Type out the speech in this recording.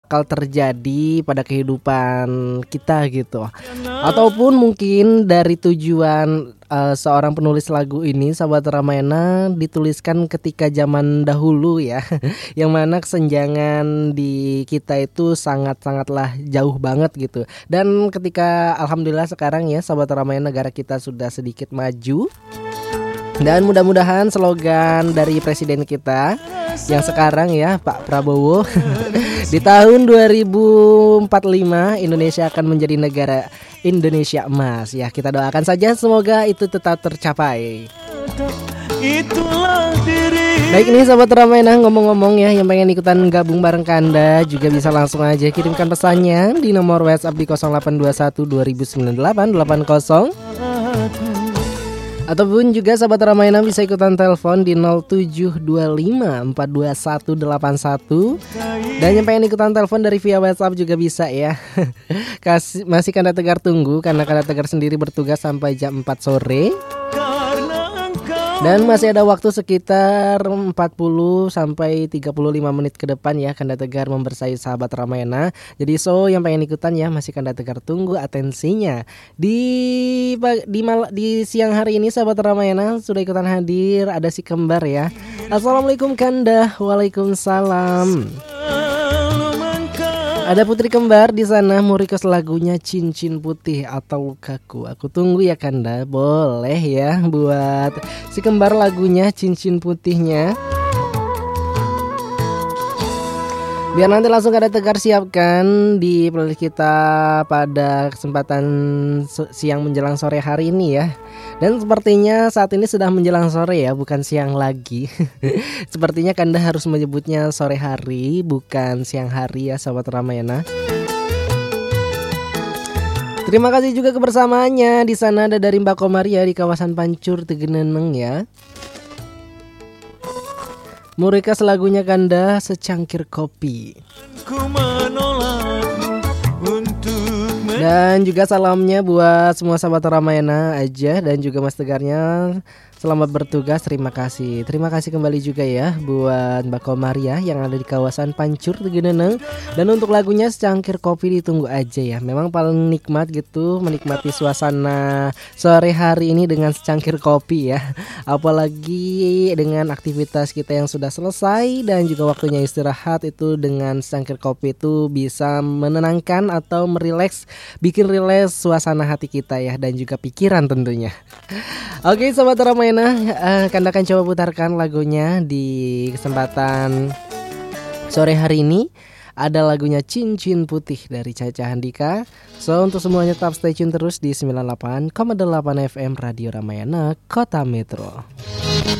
bakal terjadi pada kehidupan kita gitu. Ataupun mungkin dari tujuan seorang penulis lagu ini, sahabat Ramayana, dituliskan ketika zaman dahulu ya, yang mana kesenjangan di kita itu sangat-sangatlah jauh banget gitu. Dan ketika alhamdulillah sekarang ya sahabat Ramayana, negara kita sudah sedikit maju. Dan mudah-mudahan slogan dari presiden kita yang sekarang ya, Pak Prabowo, di tahun 2045 Indonesia akan menjadi negara Indonesia emas. Ya, kita doakan saja semoga itu tetap tercapai. Baik, ini sahabat Ramayana, ngomong-ngomong ya, yang pengen ikutan gabung bareng Kanda juga bisa langsung aja kirimkan pesannya di nomor WhatsApp di 0821 2098 80. Ataupun juga sahabat Ramayana bisa ikutan telepon di 0725 42181. Dan yang pengen ikutan telepon dari via WhatsApp juga bisa ya. Masih Kanda Tegar tunggu, karena Kanda Tegar sendiri bertugas sampai jam 4 sore. Dan masih ada waktu sekitar 40 sampai 35 menit ke depan ya, Kanda Tegar membersayi sahabat Ramayana. Jadi yang pengen ikutan ya, masih Kanda Tegar tunggu atensinya. Di siang hari ini sahabat Ramayana sudah ikutan hadir, ada si kembar ya. Assalamualaikum Kanda. Waalaikumsalam. Ada putri kembar di sana, mau request lagunya Cincin Putih atau Kaku. Aku tunggu ya Kanda, boleh ya buat si kembar lagunya Cincin Putihnya. Biar nanti langsung Kanda Tegar siapkan di playlist kita pada kesempatan siang menjelang sore hari ini ya. Dan sepertinya saat ini sudah menjelang sore ya, bukan siang lagi. Sepertinya Kanda harus menyebutnya sore hari, bukan siang hari ya sahabat Ramayana. Terima kasih juga kebersamaannya. Di sana ada dari Mbak Komaria di kawasan Pancur Tegeneneng ya. Murikas lagunya Kanda, Secangkir Kopi. Dan juga salamnya buat semua sahabat Ramayana aja, dan juga Mas Tegarnya. Selamat bertugas, terima kasih. Terima kasih kembali juga ya buat Mbak Komaria yang ada di kawasan Pancur Tegeneneng. Dan untuk lagunya Secangkir Kopi ditunggu aja ya. Memang paling nikmat gitu menikmati suasana sore hari ini dengan secangkir kopi ya. Apalagi dengan aktivitas kita yang sudah selesai dan juga waktunya istirahat, itu dengan secangkir kopi itu bisa menenangkan atau merileks, bikin rileks suasana hati kita ya, dan juga pikiran tentunya. Oke sahabat Ramayana, Kanda akan coba putarkan lagunya di kesempatan sore hari ini. Ada lagunya Cincin Putih dari Caca Handika. So untuk semuanya tetap stay tune terus di 98,8 FM Radio Ramayana Kota Metro.